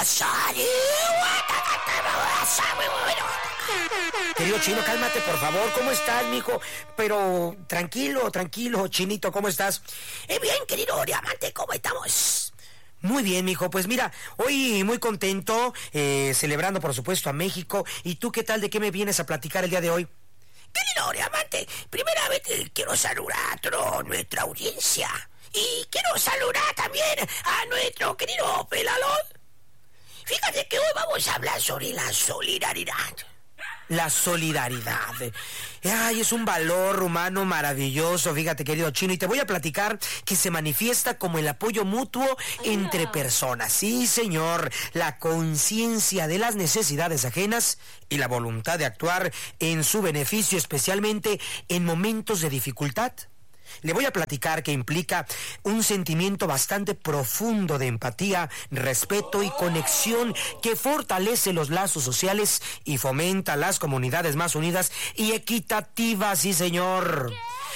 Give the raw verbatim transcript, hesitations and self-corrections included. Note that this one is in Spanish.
Querido Chino, cálmate, por favor. ¿Cómo estás, mijo? Pero tranquilo, tranquilo, Chinito, ¿cómo estás? Eh, bien, querido Diamante, ¿cómo estamos? Muy bien, mijo. Pues mira, hoy muy contento, eh, celebrando, por supuesto, a México. ¿Y tú qué tal? ¿De qué me vienes a platicar el día de hoy? Querido Diamante, primera vez quiero saludar a toda nuestra audiencia. Y quiero saludar también a nuestro querido Pelalón. Fíjate que hoy vamos a hablar sobre la solidaridad. La solidaridad. Ay, es un valor humano maravilloso, fíjate, querido Chino, y te voy a platicar que se manifiesta como el apoyo mutuo entre personas. Sí, señor, la conciencia de las necesidades ajenas y la voluntad de actuar en su beneficio, especialmente en momentos de dificultad. Le voy a platicar que implica un sentimiento bastante profundo de empatía, respeto y conexión que fortalece los lazos sociales y fomenta las comunidades más unidas y equitativas, sí señor.